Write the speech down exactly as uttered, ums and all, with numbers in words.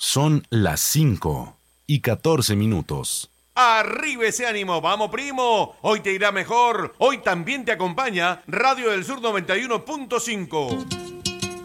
Son las cinco y catorce minutos. ¡Arriba ese ánimo! ¡Vamos, primo! Hoy te irá mejor. Hoy también te acompaña Radio del Sur noventa y uno punto cinco.